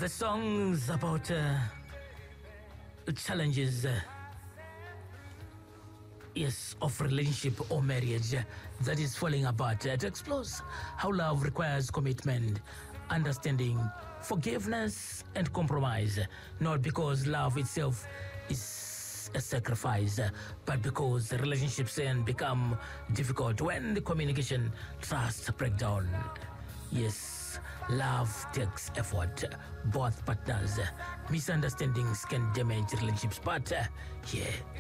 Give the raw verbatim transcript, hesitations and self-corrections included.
the songs about uh, challenges, uh, yes, of relationship or marriage uh, that is falling apart. Uh, it explores how love requires commitment, understanding, forgiveness, and compromise. Not because love itself is a sacrifice, uh, but because the relationships then become difficult when the communication, trust break down. Yes, love takes effort. Both partners, uh, misunderstandings can damage relationships, but uh, yeah,